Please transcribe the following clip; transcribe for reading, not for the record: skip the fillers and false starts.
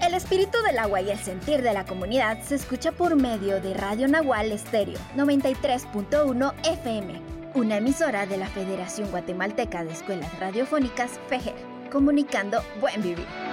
El espíritu del agua y el sentir de la comunidad se escucha por medio de Radio Nahual Estéreo 93.1 FM, una emisora de la Federación Guatemalteca de Escuelas Radiofónicas, FEGER, comunicando buen vivir.